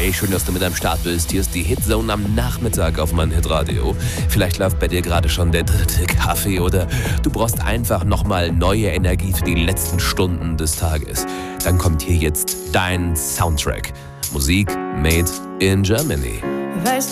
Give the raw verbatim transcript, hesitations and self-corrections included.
Hey, schön, dass du mit am Start bist. Hier ist die Hitzone am Nachmittag auf mein Hitradio. Vielleicht läuft bei dir gerade schon der dritte Kaffee oder du brauchst einfach nochmal neue Energie für die letzten Stunden des Tages. Dann kommt hier jetzt dein Soundtrack. Musik made in Germany. Weißt